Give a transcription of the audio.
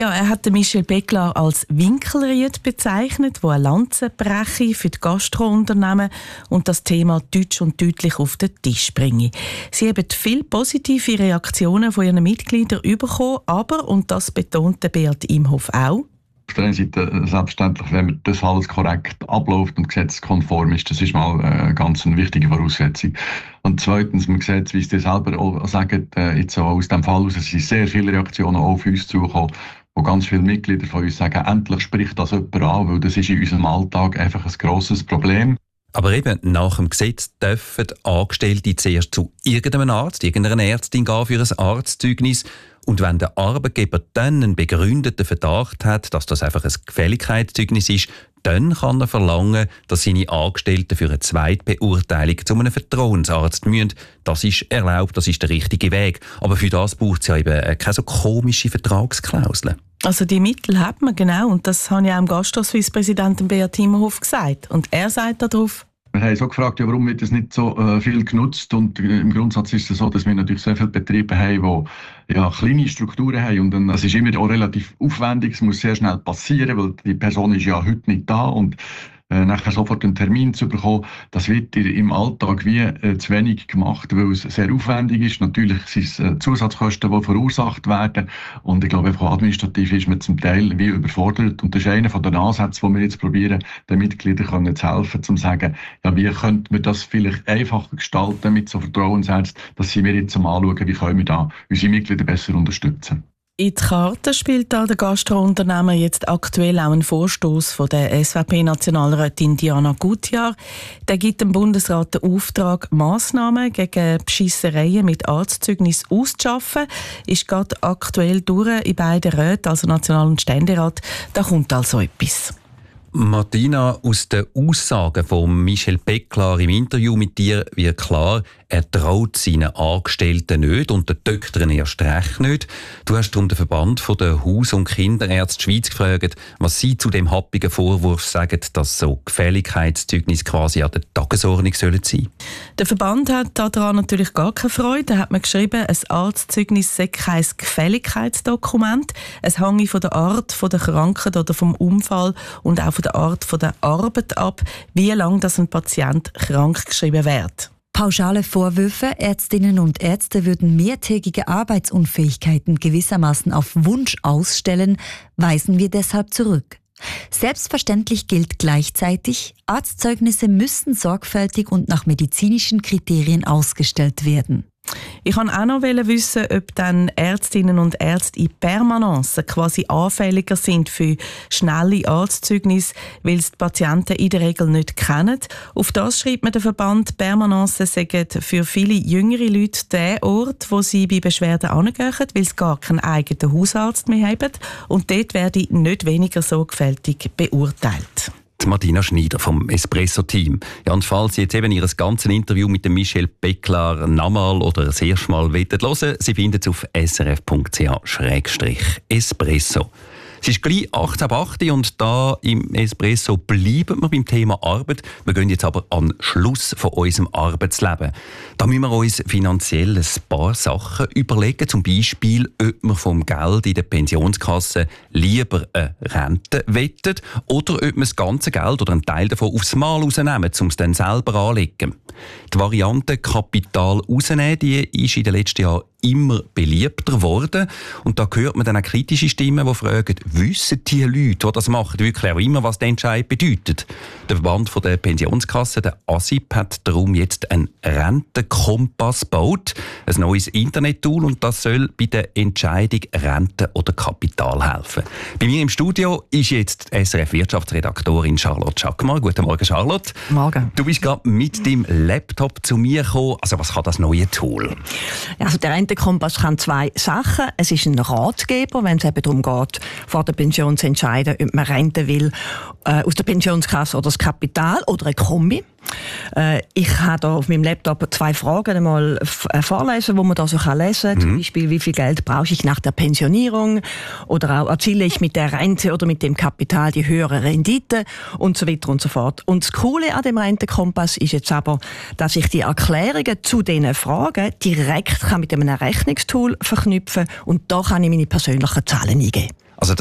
Ja, er hat den Michel Becklar als Winkelried bezeichnet, wo eine Lanze breche für die Gastrounternehmen und das Thema deutsch und deutlich auf den Tisch bringe. Sie haben viele positive Reaktionen von ihren Mitgliedern bekommen, aber, und das betonte Beat Imhoff auch, auf der einen Seite selbstverständlich, wenn das alles korrekt abläuft und gesetzeskonform ist, das ist mal ganz eine wichtige Voraussetzung. Und zweitens, man sieht, wie Sie selber auch sagen, jetzt auch aus dem Fall heraus, es sind sehr viele Reaktionen auch auf uns zugekommen, wo ganz viele Mitglieder von uns sagen, endlich spricht das jemand an, weil das ist in unserem Alltag einfach ein grosses Problem. Aber eben, nach dem Gesetz dürfen Angestellte zuerst zu irgendeinem Arzt, irgendeiner Ärztin gehen für ein Arztzeugnis. Und wenn der Arbeitgeber dann einen begründeten Verdacht hat, dass das einfach ein Gefälligkeitszeugnis ist, dann kann er verlangen, dass seine Angestellten für eine Zweitbeurteilung zu einem Vertrauensarzt müssen. Das ist erlaubt, das ist der richtige Weg. Aber für das braucht es ja eben keine so komische Vertragsklauseln. Also die Mittel hat man, genau. Und das habe ich auch dem Gastro-Suisse-Präsidenten Beat Imhoff gesagt. Und er sagt darauf: Wir haben so gefragt, ja, warum wird das nicht so viel genutzt? Und im Grundsatz ist es so, dass wir natürlich sehr viele Betriebe haben, die ja kleine Strukturen haben. Und es ist immer auch relativ aufwendig, es muss sehr schnell passieren, weil die Person ist ja heute nicht da. Und nachher sofort einen Termin zu bekommen, das wird im Alltag wie zu wenig gemacht, weil es sehr aufwendig ist. Natürlich sind es Zusatzkosten, die verursacht werden. Und ich glaube, einfach administrativ ist man zum Teil wie überfordert. Und das ist einer von den Ansätzen, die wir jetzt probieren, den Mitgliedern zu helfen, zu sagen, ja, wie könnte man das vielleicht einfacher gestalten mit so Vertrauensärzten, dass sie mir jetzt mal anschauen, wie können wir da unsere Mitglieder besser unterstützen. In die Karte spielt da der Gastrounternehmer jetzt aktuell auch einen Vorstoß von der SVP-Nationalrätin Diana Gutjahr. Der gibt dem Bundesrat den Auftrag, Massnahmen gegen Beschissereien mit Arztzeugnis auszuschaffen. Ist gerade aktuell durch in beiden Räten, also National- und Ständerat. Da kommt also etwas. Martina, aus den Aussagen von Michel Becklar im Interview mit dir wird klar, er traut seinen Angestellten nicht und den Töchtern erst recht nicht. Du hast darum den Verband der Haus- und Kinderärzte Schweiz gefragt, was sie zu dem happigen Vorwurf sagen, dass so Gefälligkeitszeugnisse quasi an der Tagesordnung sollen sein. Der Verband hat daran natürlich gar keine Freude. Da hat man geschrieben, ein Arztzeugnis sei kein Gefälligkeitsdokument. Es hänge von der Art von der Krankheit oder vom Unfall und auch von der Art von der Arbeit ab, wie lange das ein Patient krank geschrieben wird. Pauschale Vorwürfe, Ärztinnen und Ärzte würden mehrtägige Arbeitsunfähigkeiten gewissermaßen auf Wunsch ausstellen, weisen wir deshalb zurück. Selbstverständlich gilt gleichzeitig, Arztzeugnisse müssen sorgfältig und nach medizinischen Kriterien ausgestellt werden. Ich wollte auch noch wissen, ob dann Ärztinnen und Ärzte in Permanence quasi anfälliger sind für schnelle Arztzeugnisse, weil es die Patienten in der Regel nicht kennen. Auf das schreibt mir der Verband, Permanence sagen für viele jüngere Leute der Ort, wo sie bei Beschwerden hingehen, weil sie gar keinen eigenen Hausarzt mehr haben. Und dort werde nicht weniger sorgfältig beurteilt. Martina Schneider vom Espresso-Team. Ja, und falls Sie jetzt eben Ihr ganzes Interview mit dem Michel Becklar nochmal oder das erste Mal hören wollen, Sie finden es auf srf.ch/espresso. Es ist gleich 18.08 Uhr und da im Espresso bleiben wir beim Thema Arbeit. Wir gehen jetzt aber an den Schluss von unserem Arbeitsleben. Da müssen wir uns finanziell ein paar Sachen überlegen. Zum Beispiel, ob wir vom Geld in der Pensionskasse lieber eine Rente wettet oder ob wir das ganze Geld oder einen Teil davon aufs Mal rausnehmen, um es dann selber anzulegen. Die Variante Kapital rausnehmen, die ist in den letzten Jahren immer beliebter geworden. Und da hört man dann auch kritische Stimmen, die fragen, wissen die Leute, die das machen, wirklich auch immer, was der Entscheid bedeutet? Der Verband der Pensionskassen, der ASIP, hat darum jetzt einen Rentenkompass gebaut, ein neues Internettool, und das soll bei der Entscheidung Rente oder Kapital helfen. Bei mir im Studio ist jetzt SRF-Wirtschaftsredaktorin Charlotte Schackmar. Guten Morgen, Charlotte. Morgen. Du bist gerade mit deinem Laptop zu mir gekommen. Also was kann das neue Tool? Also der Rentenkompass kann zwei Sachen. Es ist ein Ratgeber, wenn es eben darum geht, vor der Pension zu entscheiden, ob man Rente will aus der Pensionskasse oder das Kapital oder eine Kombi. Ich habe da auf meinem Laptop zwei Fragen einmal vorlesen, wo man da so lesen kann. Zum Beispiel, wie viel Geld brauche ich nach der Pensionierung? Oder auch, erziele ich mit der Rente oder mit dem Kapital die höhere Rendite? Und so weiter und so fort. Und das Coole an dem Rentenkompass ist jetzt aber, dass ich die Erklärungen zu diesen Fragen direkt mit einem Rechnungstool verknüpfen kann. Und da kann ich meine persönlichen Zahlen eingeben.